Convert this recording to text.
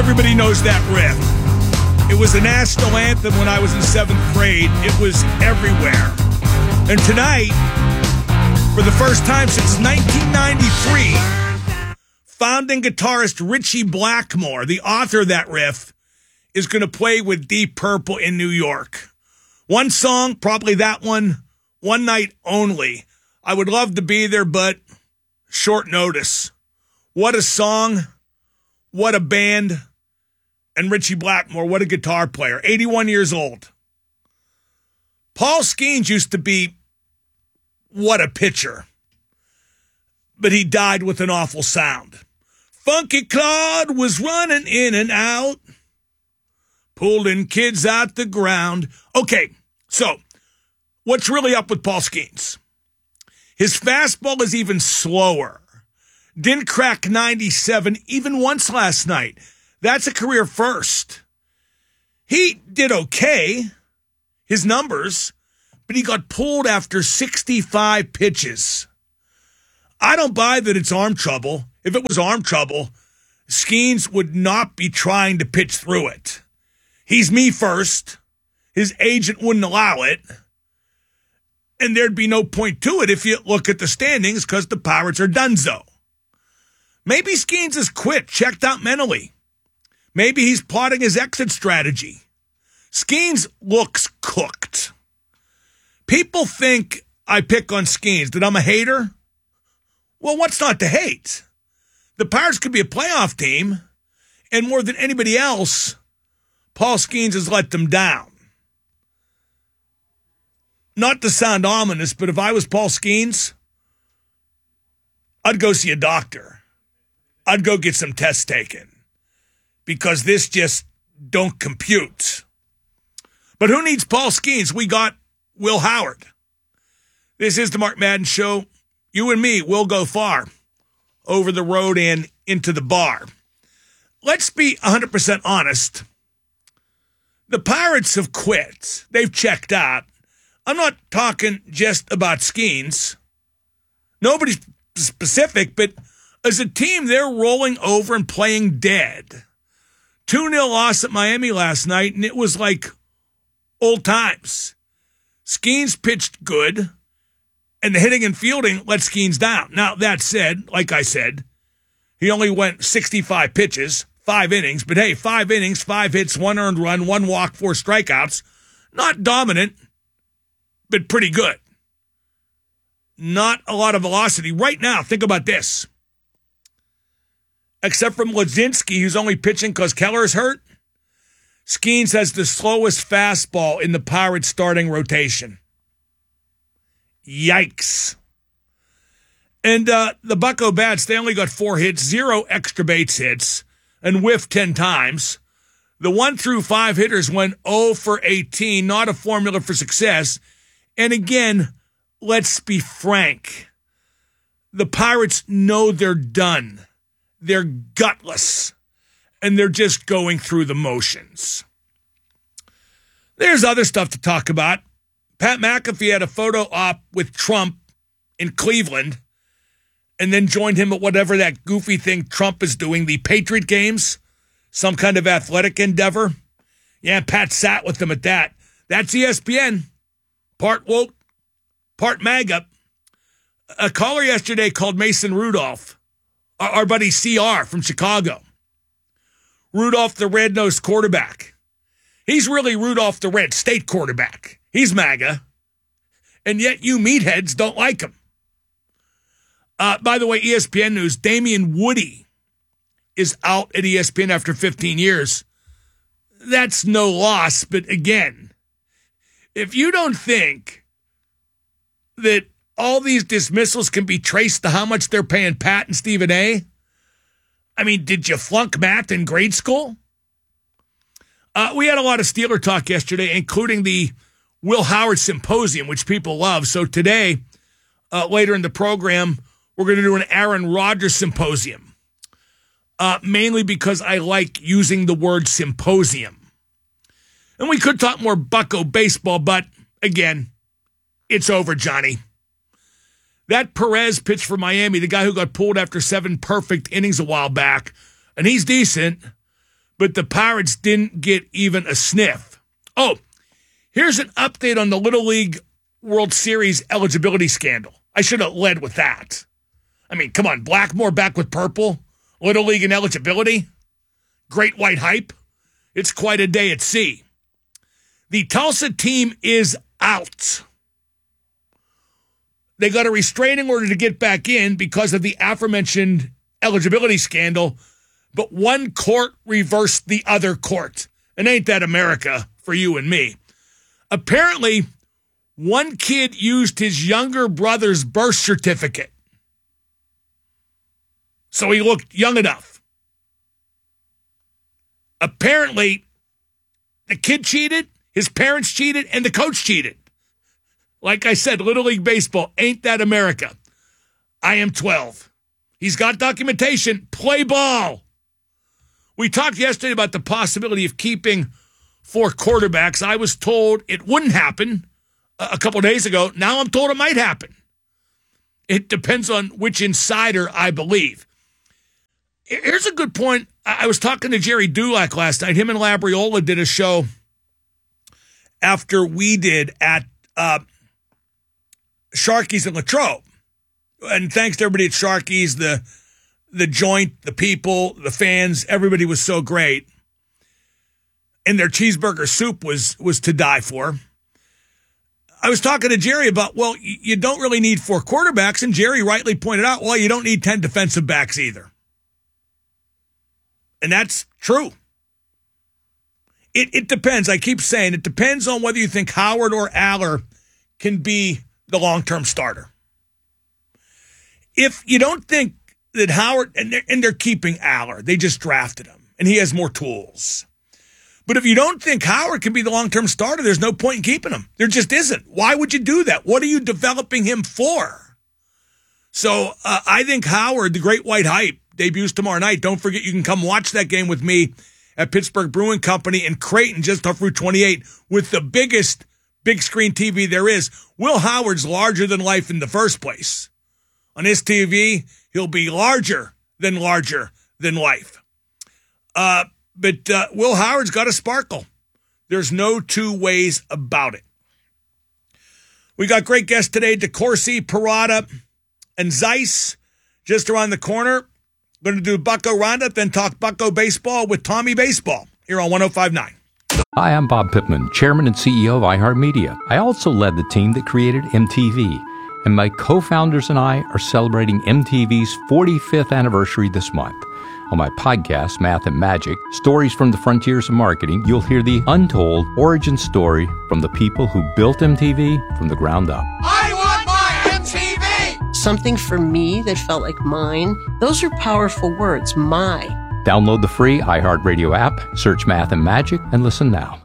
Everybody knows that riff. It was a national anthem when I was in 7th grade. It was everywhere. And tonight, for the first time since 1993, founding guitarist Ritchie Blackmore, the author of that riff, is going to play with Deep Purple in New York. One song, probably that one night only. I would love to be there, but short notice. What a song. What a band. And Ritchie Blackmore, what a guitar player. 81 years old. Paul Skeens used to be what a pitcher. But he died with an awful sound. Funky Claude was running in and out, pulling kids out the ground. Okay, so what's really up with Paul Skeens? His fastball is even slower. Didn't crack 97 even once last night. That's a career first. He did okay, his numbers, but he got pulled after 65 pitches. I don't buy that it's arm trouble. If it was arm trouble, Skeens would not be trying to pitch through it. He's me first. His agent wouldn't allow it. And there'd be no point to it if you look at the standings because the Pirates are donezo. Maybe Skeens has quit, checked out mentally. Maybe he's plotting his exit strategy. Skeens looks cooked. People think I pick on Skeens, that I'm a hater. Well, what's not to hate? The Pirates could be a playoff team, and more than anybody else, Paul Skeens has let them down. Not to sound ominous, but if I was Paul Skeens, I'd go see a doctor. I'd go get some tests taken because this just don't compute. But who needs Paul Skeens? We got Will Howard. This is the Mark Madden Show. You and me will go far over the road and into the bar. Let's be 100% honest. The Pirates have quit. They've checked out. I'm not talking just about Skeens. Nobody's specific, but as a team, they're rolling over and playing dead. 2-0 loss at Miami last night, and it was like old times. Skeens pitched good, and the hitting and fielding let Skeens down. Now, that said, like I said, he only went 65 pitches, 5 innings. But hey, 5 innings, 5 hits, 1 earned run, 1 walk, 4 strikeouts. Not dominant, but pretty good. Not a lot of velocity. Right now, think about this. Except from Lazinski, who's only pitching because Keller's hurt, Skeens has the slowest fastball in the Pirates starting rotation. Yikes. And the Bucco Bats, they only got 4 hits, 0 extra base hits, and whiffed 10 times. The 1 through 5 hitters went 0 for 18, not a formula for success. And again, let's be frank. The Pirates know they're done. They're gutless. And they're just going through the motions. There's other stuff to talk about. Pat McAfee had a photo op with Trump in Cleveland and then joined him at whatever that goofy thing Trump is doing, the Patriot Games, some kind of athletic endeavor. Yeah, Pat sat with them at that. That's ESPN. Part woke, part MAGA. A caller yesterday called Mason Rudolph, our buddy CR from Chicago. Rudolph, the red-nosed quarterback. He's really Rudolph, the red state quarterback. He's MAGA. And yet you meatheads don't like him. By the way, ESPN News, Damian Woody is out at ESPN after 15 years. That's no loss, but again, if you don't think that all these dismissals can be traced to how much they're paying Pat and Stephen A., I mean, did you flunk math in grade school? We had a lot of Steeler talk yesterday, including the Will Howard Symposium, which people love. So today, later in the program, we're going to do an Aaron Rodgers Symposium, mainly because I like using the word symposium. And we could talk more Bucco baseball, but again, it's over, Johnny. That Perez pitch for Miami, the guy who got pulled after 7 perfect innings a while back, and he's decent, but the Pirates didn't get even a sniff. Oh, here's an update on the Little League World Series eligibility scandal. I should have led with that. I mean, come on, Blackmore back with purple, Little League and eligibility, great white hype. It's quite a day at sea. The Tulsa team is out. They got a restraining order to get back in because of the aforementioned eligibility scandal, but one court reversed the other court. And ain't that America for you and me? Apparently, one kid used his younger brother's birth certificate, so he looked young enough. Apparently, the kid cheated, his parents cheated, and the coach cheated. Like I said, Little League Baseball, ain't that America? I am 12. He's got documentation. Play ball. We talked yesterday about the possibility of keeping 4 quarterbacks. I was told it wouldn't happen a couple days ago. Now I'm told it might happen. It depends on which insider I believe. Here's a good point. I was talking to Jerry Dulac last night. Him and Labriola did a show after we did at Sharky's in Latrobe. And thanks to everybody at Sharky's, the joint, the people, the fans, everybody was so great. And their cheeseburger soup was to die for. I was talking to Jerry about, well, you don't really need 4 quarterbacks. And Jerry rightly pointed out, well, you don't need 10 defensive backs either. And that's true. It depends. I keep saying it depends on whether you think Howard or Aller can be the long-term starter. If you don't think that Howard, and they're keeping Aller, they just drafted him, and he has more tools. But if you don't think Howard can be the long-term starter, there's no point in keeping him. There just isn't. Why would you do that? What are you developing him for? So I think Howard, the great white hype, debuts tomorrow night. Don't forget, you can come watch that game with me at Pittsburgh Brewing Company in Creighton, just off Route 28, with the biggest big screen TV there is. Will Howard's larger than life in the first place. On his TV, he'll be larger than life. But Will Howard's got a sparkle. There's no two ways about it. We got great guests today, DeCourcy, Parada, and Zeiss just around the corner. Going to do Bucko Roundup, then talk Bucko Baseball with Tommy Baseball here on 105.9. Hi, I'm Bob Pittman, Chairman and CEO of iHeartMedia. I also led the team that created MTV, and my co-founders and I are celebrating MTV's 45th anniversary this month. On my podcast, Math and Magic, Stories from the Frontiers of Marketing, you'll hear the untold origin story from the people who built MTV from the ground up. I want my MTV! Something for me that felt like mine. Those are powerful words, my. Download the free iHeartRadio app, search Math and Magic, and listen now.